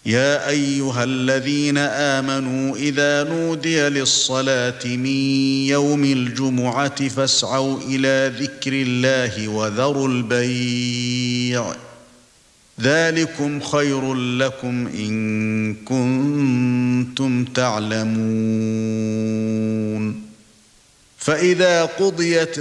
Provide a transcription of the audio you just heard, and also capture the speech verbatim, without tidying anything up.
يا ايها الذين آمنوا اذا نودي للصلاة من يوم الجمعة فاسعوا الى ذكر الله وذروا البيع ذلكم خير لكم ان كنتم تعلمون فإذا قضيت